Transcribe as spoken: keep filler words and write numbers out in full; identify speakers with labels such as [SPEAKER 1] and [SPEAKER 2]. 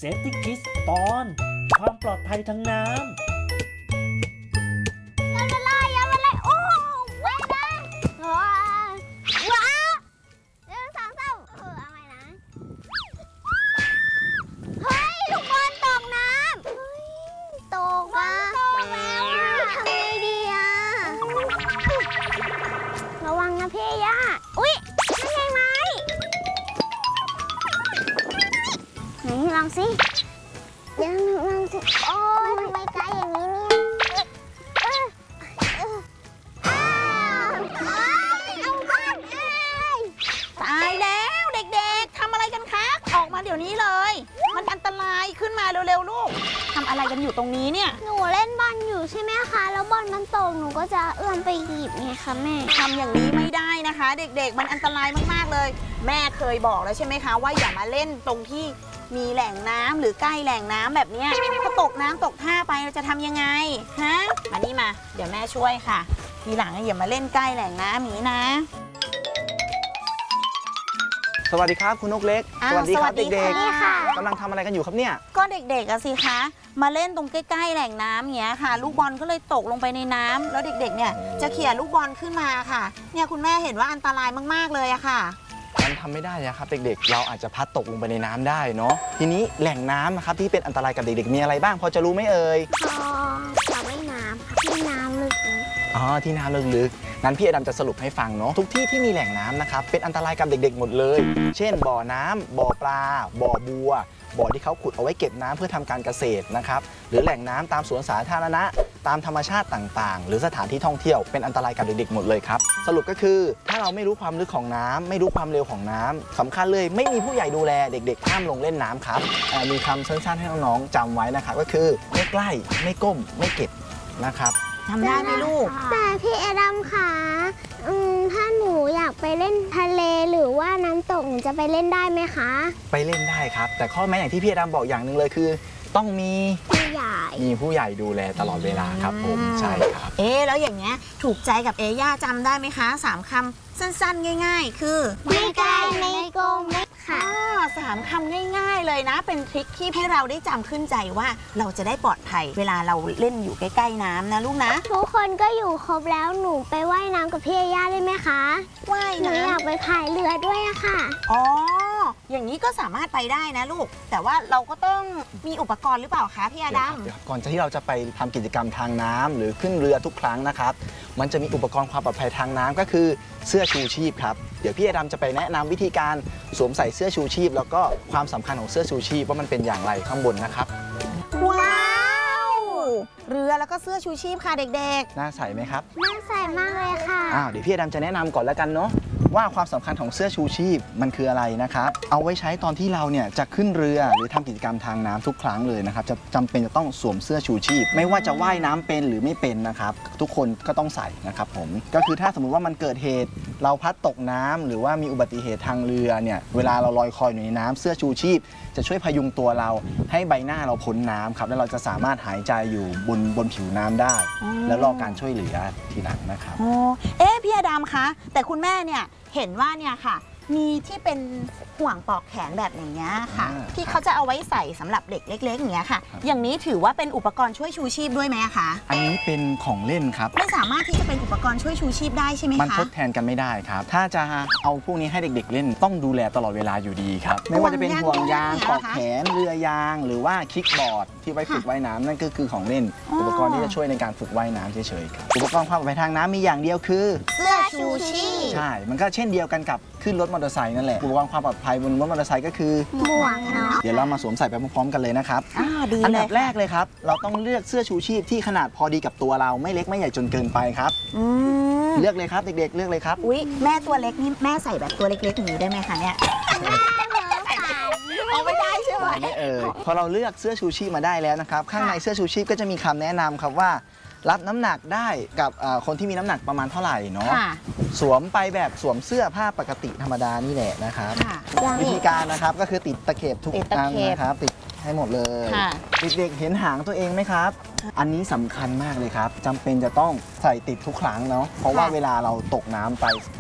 [SPEAKER 1] Safety Kids ตอนความปลอดภัยทางน้ำ
[SPEAKER 2] อย่ามาไล่อย่ามาไล่โอ้ไม่นะว้าว้าเรื่องสองสามเออเอาใหม่นะเฮ้ยลูกบอลตกน้ำเฮ้ยตกอ่ะตกแล้วอ่ะทำไงดีอ่ะระวังนะพี่ย่าอุ๊ยนั่นไงไม้ไหนลองสิเดี๋ยวลองสิโอ้ยทำไมไกลอย่างนี้เนี่ยเออเอออ้าวเอาบ้านเอ้ย
[SPEAKER 3] ตายแล้วเด็กๆทำอะไรกันคะออกมาเดี๋ยวนี้เลย มันอันตรายขึ้นมาเร็วๆลูกทำอะไรกันอยู่ตรงนี้เนี่ย
[SPEAKER 2] หนูเล่นบอลอยู่ใช่ไหมคะแล้วบอลมันตกหนูก็จะเอื้อมไปหยิบไงคะแม่
[SPEAKER 3] ทำอย่างนี้ไม่ได้นะคะ เด็กๆมันอันตรายมากๆเลย แม่เคยบอกแล้วใช่ไหมคะว่าอย่ามาเล่นตรงที่มีแหล่งน้ำหรือใกล้แหล่งน้ำแบบนี้ถ้าตกน้ำตกท่าไปเราจะทำยังไงฮะมานี่มาเดี๋ยวแม่ช่วยค่ะทีหลังอย่ามาเล่นใกล้แหล่งน้ำนี้นะ
[SPEAKER 4] สวัสดีครับคุณนกเล็ก
[SPEAKER 3] สวัสดีครับเด็ก
[SPEAKER 4] ๆกำลังทำอะไรกันอยู่ครับเนี่ย
[SPEAKER 3] ก็เด็กๆอะสิคะมาเล่นตรงใกล้ๆแหล่งน้ำอย่างเงี้ยค่ะลูกบอลก็เลยตกลงไปในน้ำแล้วเด็กๆเนี่ยจะเขี่ยลูกบอลขึ้นมาค่ะเนี่ยคุณแม่เห็นว่าอันตรายมากๆเลยอะค่ะ
[SPEAKER 4] มันทำไม่ได้นะครับเด็กๆเราอาจจะพัดตกลงไปในน้ำได้เนาะทีนี้แหล่งน้ำนะครับที่เป็นอันตรายกับเด็กๆมีอะไรบ้างพอจะรู้ไหมเอ่ย
[SPEAKER 2] พอสระว่ายน้ำค่ะที่น้ำลึก
[SPEAKER 4] อ๋อที่น้ำลึกๆงั้นพี่อดัมจะสรุปให้ฟังเนาะทุกที่ที่มีแหล่งน้ำนะครับเป็นอันตรายกับเด็กๆหมดเลยเช่นบ่อน้ำบ่อปลาบ่อบัวบ่อที่เขาขุดเอาไว้เก็บน้ำเพื่อทำการเกษตรนะครับหรือแหล่งน้ำตามสวนสาธารณะตามธรรมชาติต่างๆหรือสถานที่ท่องเที่ยวเป็นอันตรายกับเด็กๆหมดเลยครับสรุปก็คือถ้าเราไม่รู้ความลึกของน้ำไม่รู้ความเร็วของน้ำสำคัญเลยไม่มีผู้ใหญ่ดูแลเด็กๆห้ามลงเล่นน้ำครับมีคำสั้นๆให้น้องๆจำไว้นะครับก็คือไม่ใกล้ไม่ก้มไม่เก็บนะครับ
[SPEAKER 3] ทำได้ไหมลูก
[SPEAKER 2] แต่พี่แอดัมค่ะอืมถ้าหนูอยากไปเล่นทะเลหรือว่าน้ำตกหนูจะไปเล่นได้ไหมคะ
[SPEAKER 4] ไปเล่นได้ครับแต่ข้อแม้อย่างที่พี่แอดัมบอกอย่างหนึ่งเลยคือต้องมี
[SPEAKER 2] ผู้ใหญ่
[SPEAKER 4] มีผู้ใหญ่ดูแลตลอดเวลาครับผมใช่ครับ
[SPEAKER 3] เอ๊ะแล้วอย่างเงี้ยถูกใจกับเอย่าจำได้ไหมคะสามคำสั้นๆง่ายๆคือ
[SPEAKER 2] ไม่ใกล้ไม่โกงไม่ค่ะ
[SPEAKER 3] สามคำง่ายๆเลยนะเป็นทริคที่ให้เราได้จำขึ้นใจว่าเราจะได้ปลอดภัยเวลาเราเล่นอยู่ใกล้ๆน้ำนะลูกนะ
[SPEAKER 2] ทุกคนก็อยู่ครบแล้วหนูไปว่ายน้ำกับพี่ย่าได้ไหมคะ
[SPEAKER 3] ว่าย
[SPEAKER 2] น้ำหนูอยากไปพายเรือด้วยอะค่ะ
[SPEAKER 3] อ๋ออย่างนี้ก็สามารถไปได้นะลูกแต่ว่าเราก็ต้องมีอุปกรณ์หรือเปล่าคะพี่อดัม
[SPEAKER 4] ก่อนที่เราจะไปทำกิจกรรมทางน้ำหรือขึ้นเรือทุกครั้งนะครับมันจะมีอุปกรณ์ความปลอดภัยทางน้ำก็คือเสื้อชูชีพครับเดี๋ยวพี่อดัมจะไปแนะนำวิธีการสวมใส่เสื้อชูชีพแล้วก็ความสำคัญของเสื้อชูชีพว่ามันเป็นอย่างไรข้างบนนะครับ
[SPEAKER 3] ว้าวเรือแล้วก็เสื้อชูชีพค่ะเด็ก
[SPEAKER 4] ๆน่าใส่ไหมครับ
[SPEAKER 2] น่าใส่มากเลยค่ะ
[SPEAKER 4] อ้าวเดี๋ยวพี่อดัมจะแนะนำก่อนแล้วกันเนาะว่าความสำคัญของเสื้อชูชีพมันคืออะไรนะครับเอาไว้ใช้ตอนที่เราเนี่ยจะขึ้นเรือหรือทำกิจกรรมทางน้ำทุกครั้งเลยนะครับจะจำเป็นจะต้องสวมเสื้อชูชีพไม่ว่าจะว่ายน้ำเป็นหรือไม่เป็นนะครับทุกคนก็ต้องใส่นะครับผมก็คือถ้าสมมุติว่ามันเกิดเหตุเราพลัดตกน้ำหรือว่ามีอุบัติเหตุทางเรือเนี่ยเวลาเราลอยคออยู่ในน้ำเสื้อชูชีพจะช่วยพยุงตัวเราให้ใบหน้าเราพ้นน้ำครับแล้วเราจะสามารถหายใจอยู่บนบนผิวน้ำได้แล้วรอการช่วยเหลือทีหลังนะครับ
[SPEAKER 3] อ๋อเอ๊ะพี่อดัมคะแต่คุณแม่เนี่ยเห็นว่าเนี่ยค่ะมีที่เป็นห่วงปลอกแขนแบบอย่างเงี้ยค่ะที่เขาจะเอาไว้ใส่สำหรับเด็กเล็กๆอย่างเงี้ยค่ะอย่างนี้ถือว่าเป็นอุปกรณ์ช่วยชูชีพด้วยไหมคะ
[SPEAKER 4] อันนี้เป็นของเล่นครับ
[SPEAKER 3] ไม่สามารถที่จะเป็นอุปกรณ์ช่วยชูชีพได้ใช่ไหมคะ
[SPEAKER 4] มันทดแทนกันไม่ได้ครับถ้าจะเอาพวกนี้ให้เด็กๆเล่นต้องดูแลตลอดเวลาอยู่ดีครับไม่ว่าจะเป็นห่วงยางปลอกแขนเรือยางหรือว่าคิกบอร์ดที่ไว้ฝึกว่ายน้ำนั่นก็คือของเล่นอุปกรณ์ที่จะช่วยในการฝึกว่ายน้ำเฉยๆครับอุปกรณ์ความปลอดภัยทางน้ำมีอย่างเดียวคือ
[SPEAKER 3] เสื้อชูชีพ
[SPEAKER 4] ใช่มันก็เช่นเดียวกันกับขึ้นรถมอเตอร์ไซค์นั่นแหละอุปกรณ์ความปลอดภัยบนรถมอเตอร์ไซค์ก็คือ
[SPEAKER 2] หมวกเนาะ
[SPEAKER 4] เดี๋ยวเรามาสวมใส่ไปพร้อมๆกันเลยนะครับ
[SPEAKER 3] อัน
[SPEAKER 4] ดับแรกเลยครับเราต้องเลือกเสื้อชูชีพที่ขนาดพอดีกับตัวเราไม่เล็กไม่ใหญ่จนเกินไปครับเลือกเลยครับเด็กๆเลือกเลยครับ
[SPEAKER 3] อุ๊ยแม่ตัวเล็กนี่แม่ใส่แบบตัวเล็กๆอย่างนี้ได้ไหมคะเนี่ยเอาไม่ได้ใช่ไหม
[SPEAKER 4] ไม่เอ่ยพอเราเลือกเสื้อชูชีพมาได้แล้วนะครับข้างในเสื้อชูชีพก็จะมีคำแนะนำครับว่ารับน้ำหนักได้กับคนที่มีน้ำหนักประมาณเท่าไหร่เนาะสวมไปแบบสวมเสื้อผ้าปกติธรรมดานี่แหละนะครับวิธีการนะครับก็คือติดตะเข็บทุกอันนะครับติดให้หมดเลยเด็กๆเห็นหางตัวเองไหมครับอันนี้สำคัญมากเลยครับจำเป็นจะต้องใส่ติดทุกครั้งเนาะเพราะว่าเวลาเราตกน้ำไป